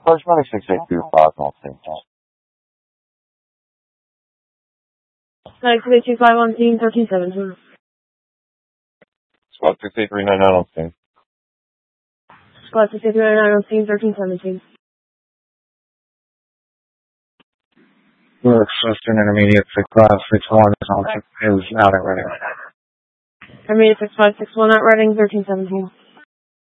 First Medic 682 5 on scene. Medic 685 on scene, 1317. Squad 68399 on scene. Squad 68399 on scene, 1317. Assistant Intermediate 6561 is out at Reading. Intermediate 6561 at Reading, 1317.